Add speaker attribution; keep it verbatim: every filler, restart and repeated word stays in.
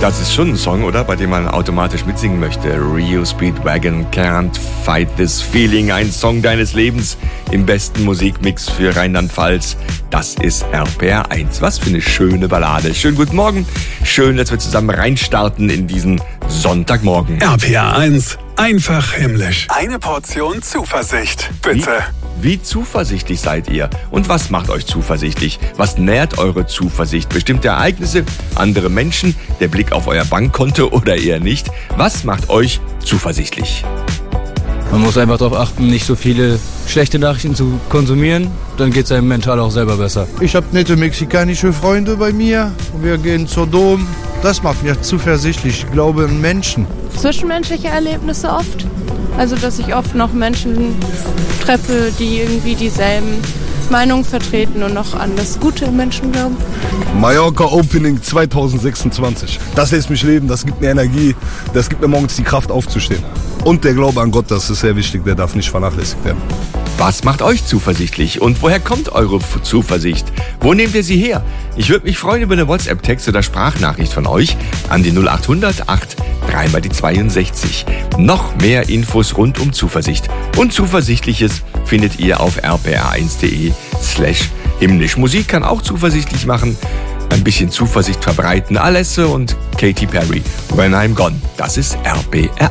Speaker 1: Das ist schon ein Song, oder? Bei dem man automatisch mitsingen möchte. Rio Speedwagon, Can't Fight This Feeling. Ein Song deines Lebens im besten Musikmix für Rheinland-Pfalz. Das ist R P R eins. Was für eine schöne Ballade. Schönen guten Morgen. Schön, dass wir zusammen reinstarten in diesen Sonntagmorgen.
Speaker 2: R P R eins. Einfach himmlisch. Eine Portion Zuversicht, bitte.
Speaker 1: Wie, wie zuversichtlich seid ihr? Und was macht euch zuversichtlich? Was nährt eure Zuversicht? Bestimmte Ereignisse, andere Menschen, der Blick auf euer Bankkonto oder eher nicht? Was macht euch zuversichtlich?
Speaker 3: Man muss einfach darauf achten, nicht so viele schlechte Nachrichten zu konsumieren. Dann geht es einem mental auch selber besser.
Speaker 4: Ich habe nette mexikanische Freunde bei mir. Wir gehen zur Dom. Das macht mich zuversichtlich. Ich glaube an Menschen.
Speaker 5: Zwischenmenschliche Erlebnisse oft. Also, dass ich oft noch Menschen treffe, die irgendwie dieselben Meinungen vertreten und noch an das Gute im Menschen glauben.
Speaker 6: Mallorca Opening zwanzig sechsundzwanzig. Das lässt mich leben, das gibt mir Energie, das gibt mir morgens die Kraft aufzustehen. Und der Glaube an Gott, das ist sehr wichtig, der darf nicht vernachlässigt werden.
Speaker 1: Was macht euch zuversichtlich und woher kommt eure Zuversicht? Wo nehmt ihr sie her? Ich würde mich freuen über eine WhatsApp-Text oder Sprachnachricht von euch an die null acht hundert acht drei mal die zweiundsechzig. Noch mehr Infos rund um Zuversicht und Zuversichtliches findet ihr auf r p r eins punkt d e slash himmlisch. Musik kann auch zuversichtlich machen, ein bisschen Zuversicht verbreiten. Alesse und Katy Perry, When I'm Gone. Das ist R P R.